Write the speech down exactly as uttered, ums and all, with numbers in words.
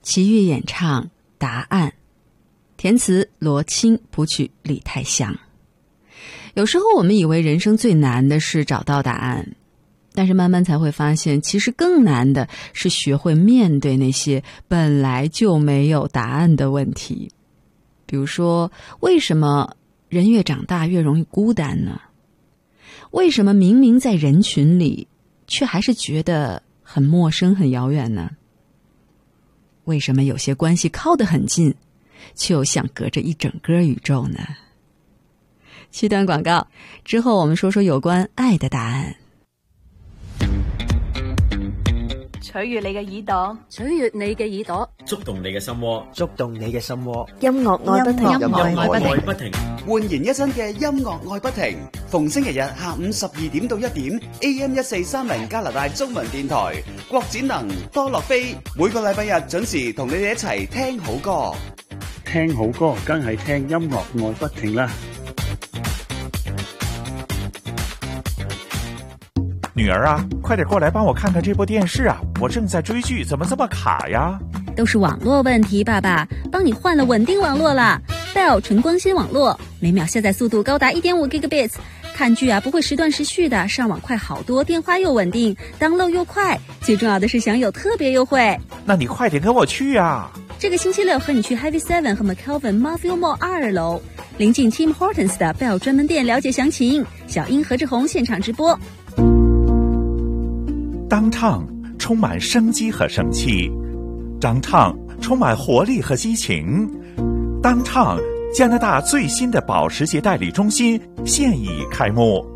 齐豫演唱《答案》，填词罗青，谱曲李泰祥。有时候我们以为人生最难的是找到答案，但是慢慢才会发现，其实更难的是学会面对那些本来就没有答案的问题。比如说，为什么人越长大越容易孤单呢？为什么明明在人群里，却还是觉得很陌生、很遥远呢？为什么有些关系靠得很近，却又像隔着一整个宇宙呢？去段广告之后，我们说说有關愛的答案。 取悅你嘅耳朵， 取悅你嘅耳朵， 觸動你嘅心窩， 觸動你嘅心窩。 音樂愛不停， 音樂愛不停， 煥然一新嘅音樂愛不停。逢星期日下午十二點到一點 ，A M 一四三零加拿大中文電台，郭展能、多樂飛，每個禮拜日準時同你哋一齊聽好歌。 聽好歌，梗係聽音樂愛不停啦。 女兒啊，快點過來幫我看看這部電視啊！我正在追劇，怎麼這麼卡呀？ 都是網絡問題，爸爸，幫你換了穩定網絡啦 Bell 純光纖網絡，每秒下載速度高達 一點五 gigabits， 看劇啊不會時斷時續的，上網快好多，電話又穩定 ，download 又快，最重要的是享有特別優惠。 那你快點跟我去啊！ 這個星期六和你去 Highway seven 和 McKelvin Marville Mall 二樓，臨近 Tim Hortons 的 Bell 專門店，了解詳情。小英何志宏現場直播。 Downtown 充滿生機和生氣 ，Downtown 充滿活力和激情 ，Downtown 加拿大最新的保時捷代理中心現已開幕。